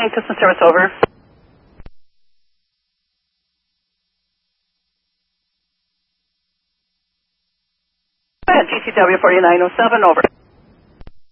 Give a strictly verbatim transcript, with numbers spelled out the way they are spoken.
Main Customer Service, over. Go ahead, G T W forty-nine oh seven, over.